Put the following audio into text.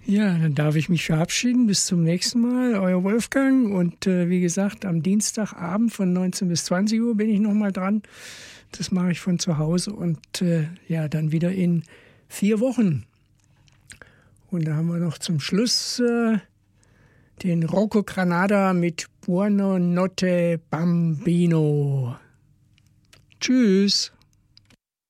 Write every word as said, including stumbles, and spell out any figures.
Ja, dann darf ich mich verabschieden. Bis zum nächsten Mal. Euer Wolfgang. Und äh, wie gesagt, am Dienstagabend von neunzehn bis zwanzig Uhr bin ich nochmal dran. Das mache ich von zu Hause. Und äh, ja, dann wieder in vier Wochen. Und da haben wir noch zum Schluss äh, den Rocco Granada mit Buono Notte Bambino. Tschüss.